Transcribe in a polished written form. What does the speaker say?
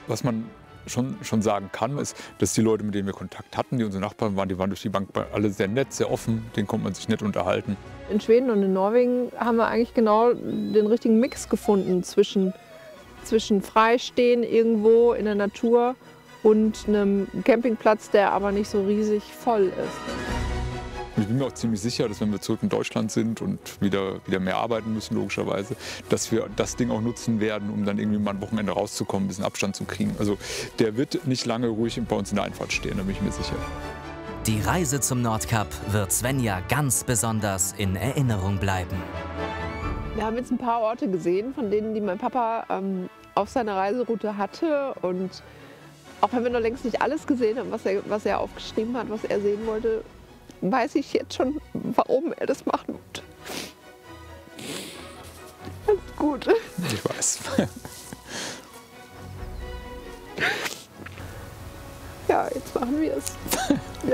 was man schon sagen kann, ist, dass die Leute, mit denen wir Kontakt hatten, die unsere Nachbarn waren, die waren durch die Bank alle sehr nett, sehr offen, denen konnte man sich nett unterhalten. In Schweden und in Norwegen haben wir eigentlich genau den richtigen Mix gefunden zwischen Freistehen irgendwo in der Natur und einem Campingplatz, der aber nicht so riesig voll ist. Und ich bin mir auch ziemlich sicher, dass wenn wir zurück in Deutschland sind und wieder mehr arbeiten müssen, logischerweise, dass wir das Ding auch nutzen werden, um dann irgendwie mal ein Wochenende rauszukommen, ein bisschen Abstand zu kriegen. Also der wird nicht lange ruhig bei uns in der Einfahrt stehen, da bin ich mir sicher. Die Reise zum Nordkap wird Svenja ganz besonders in Erinnerung bleiben. Wir haben jetzt ein paar Orte gesehen, von denen die mein Papa auf seiner Reiseroute hatte. Und auch wenn wir noch längst nicht alles gesehen haben, was er aufgeschrieben hat, was er sehen wollte, weiß ich jetzt schon, warum er das machen wollte. Alles gut. Ich weiß. Ja, jetzt machen wir es.